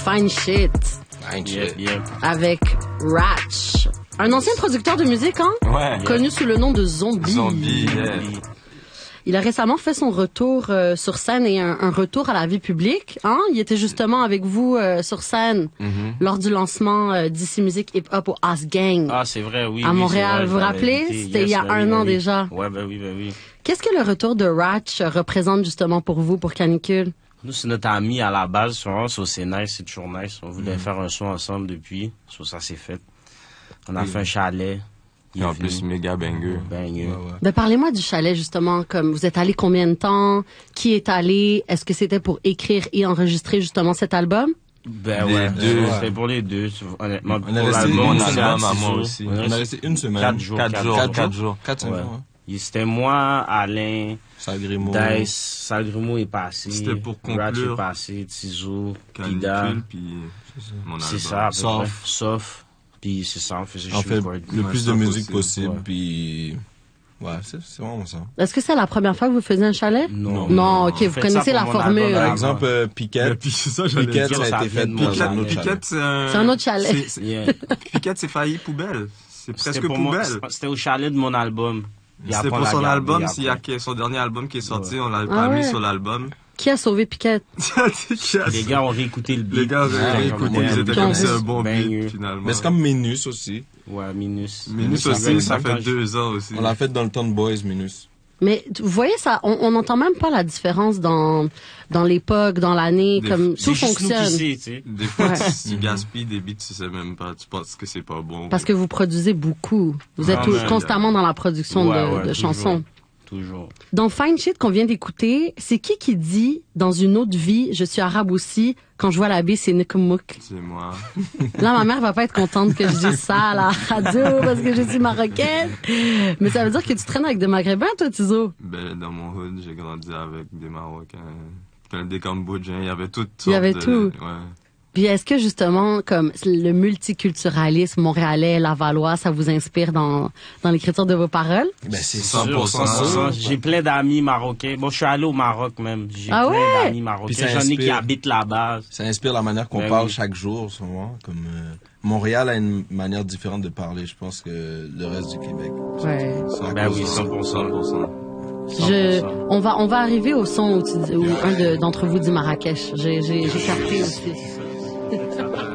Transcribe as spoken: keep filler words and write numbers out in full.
Fine Shit. Fine Shit. Yeah, yeah. Avec Ratch. Un ancien producteur de musique, hein? Ouais. Connu sous le nom de Zombie. Zombie, yeah. Il a récemment fait son retour euh, sur scène et un, un retour à la vie publique. Hein? Il était justement avec vous euh, sur scène Mm-hmm. lors du lancement euh, d'I C Music Hip Hop au As Gang. Ah, c'est vrai, oui. À oui, Montréal, vrai, vous vous rappelez? invité. C'était Yes, il y a ben un oui, an ben oui. déjà. Ouais, ben oui, ben oui. Qu'est-ce que le retour de Ratch représente justement pour vous, pour Canicule? Nous, c'est notre ami à la base, souvent, so, c'est nice, c'est toujours nice. On voulait mm. faire un son ensemble depuis, so, ça s'est fait. On a mm. fait un chalet. Et en plus, méga banger. Banger. Ouais, ouais. Ben, parlez-moi du chalet, justement, comme vous êtes allé combien de temps? Qui est allé? Est-ce que c'était pour écrire et enregistrer justement cet album? Ben Les ouais, deux, ouais. ouais. C'était pour les deux, honnêtement. On est resté l'album, mon c'est album à à six moi jours. aussi. On est On est resté une semaine. Quatre jours. Quatre jours. Quatre jours. Quatre, cinq ouais. jours. Et c'était moi, Alain, Salgrimo. Dice, Salgrimo est passé. C'était pour Ratch conclure. est passé, Tizo, Pida. Canicule, puis mon album. C'est ça, à peu Sauf. près. Sauf. Puis c'est ça, on faisait On juste fait record. le Ouais, plus de ça musique possible, possible, ouais. puis... Ouais, c'est c'est vraiment ça. Est-ce que c'est la première fois que vous faisiez un chalet? Non. Non, ok, vous Faites connaissez ça la pour mon formule. album, Par Ah, exemple, euh, Piquette. Puis c'est ça, j'allais Piquette, dire. ça a ça été vient fait de dans moi, un ça. autre chalet. Piquette, c'est un... C'est un autre chalet. c'est- c'est- Yeah. Piquette, c'est failli poubelle. C'est C'était presque pour moi- poubelle. C'était au chalet de mon album. Puis C'était après, on pour l'a son gardé album, après. s'il y a que- son dernier album qui est sorti, Ouais. on l'a Ah pas mis ouais. sur l'album. Qui a sauvé Piquette? Les gars ont réécouté le beat. Les gars, Ouais, avaient écouté, ils étaient Puis comme en c'est plus, un bon banger. beat, finalement. Mais c'est comme Minus aussi. Ouais, Minus. Minus aussi, ça fait deux ans aussi. On l'a fait dans le temps de Boys, Minus. Mais vous voyez ça, on on n'entend même pas la différence dans dans l'époque, dans l'année, Des- comme C'est tout juste nous qui fonctionne. sait, tu sais. Des fois, Ouais. tu, tu gaspilles des beats, tu sais même pas, tu penses que c'est pas bon. Parce que vous produisez beaucoup. Vous êtes Ah, tout- man, constamment dans la production Ouais, de, ouais, de toujours. chansons. Toujours. Dans Fine Shit qu'on vient d'écouter, c'est qui qui dit dans une autre vie, je suis arabe aussi, quand je vois la baie, c'est Nikomouk. C'est moi. Là, ma mère va pas être contente que je dise ça à la radio parce que je suis marocaine. Mais ça veut dire que tu traînes avec des Maghrébins, toi, Tizo. Ben, dans mon hood, j'ai grandi avec des Marocains, plein des Cambodgiens, il y avait toutes Il y sortes avait de- tout. Ouais. Puis est-ce que justement, comme le multiculturalisme montréalais, lavallois, ça vous inspire dans, dans l'écriture de vos paroles? Ben, c'est cent Sûr, pour cent. cent pour cent. J'ai plein d'amis marocains. Bon, je suis allé au Maroc même. J'ai Ah plein ouais? d'amis marocains. Puis ça J'en ai qui inspire. habitent là-bas. Ça inspire la manière qu'on Ben parle oui. chaque jour, souvent. Comme euh, Montréal a une manière différente de parler, je pense, que le reste du Québec. Ouais. C'est à Ben cause oui, de ça. cent pour cent. cent pour cent. Je, on va, on va arriver au son où, tu dis- où un de- d'entre vous dit Marrakech. J'ai, j'ai, j'ai capté aussi.